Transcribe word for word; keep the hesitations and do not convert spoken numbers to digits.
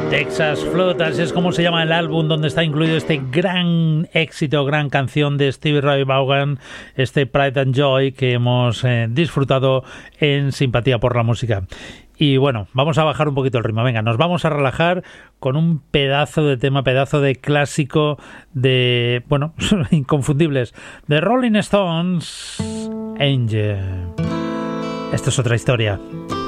Texas Flood, así es como se llama el álbum donde está incluido este gran éxito, gran canción de Stevie Ray Vaughan, este Pride and Joy que hemos eh, disfrutado en Simpatía por la Música. Y bueno, vamos a bajar un poquito el ritmo. Venga, nos vamos a relajar con un pedazo de tema, pedazo de clásico de, bueno, inconfundibles, de Rolling Stones, Angel. Esto es otra historia.